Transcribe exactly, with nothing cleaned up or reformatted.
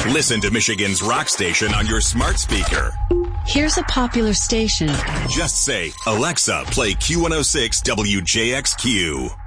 Listen to Michigan's rock station on your smart speaker. Here's a popular station. Just say, Alexa, play Q one oh six W J X Q.